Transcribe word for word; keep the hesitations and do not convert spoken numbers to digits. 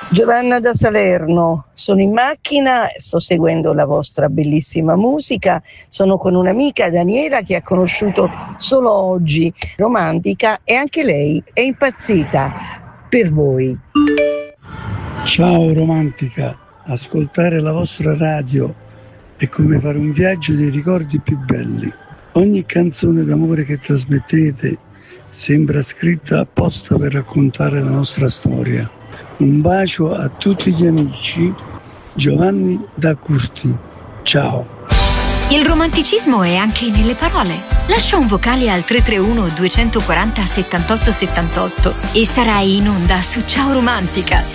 Giovanna da Salerno, sono in macchina, sto seguendo la vostra bellissima musica, sono con un'amica, Daniela, che ha conosciuto solo oggi, romantica, e anche lei è impazzita per voi. Ciao romantica, ascoltare la vostra radio è come fare un viaggio dei ricordi più belli. Ogni canzone d'amore che trasmettete sembra scritta apposta per raccontare la nostra storia. Un bacio a tutti gli amici, Giovanni da Curti. Ciao. Il romanticismo è anche nelle parole. Lascia un vocale al tre tre uno due quattro zero settantotto settantotto e sarai in onda su Ciao Romantica.